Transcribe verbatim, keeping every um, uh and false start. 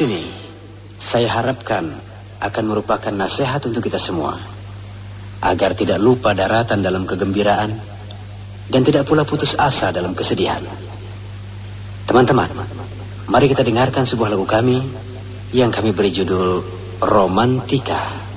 ini saya harapkan akan merupakan nasihat untuk kita semua, agar tidak lupa daratan dalam kegembiraan dan tidak pula putus asa dalam kesedihan. Teman-teman, mari kita dengarkan sebuah lagu kami yang kami beri judul Romantika.